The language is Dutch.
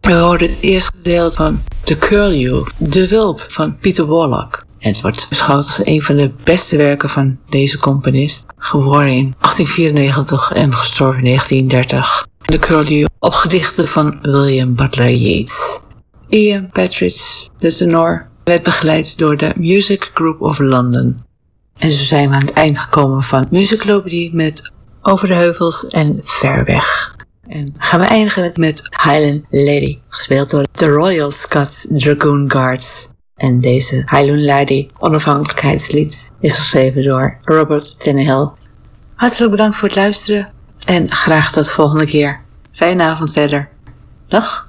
We hoorden het eerste gedeelte van The Curlew, De Wulp van Peter Warlock. En het wordt beschouwd als een van de beste werken van deze componist. Geboren in 1894 en gestorven in 1930. The Curlew op gedichten van William Butler Yeats. Ian Partridge, de tenor, werd begeleid door de Music Group of London. En zo zijn we aan het eind gekomen van Musiclopedie met Over de Heuvels en Ver Weg. En gaan we eindigen met Highland Lady, gespeeld door de Royal Scots Dragoon Guards. En deze Highland Lady onafhankelijkheidslied is geschreven door Robert Tannehill. Hartelijk bedankt voor het luisteren en graag tot de volgende keer. Fijne avond verder. Dag.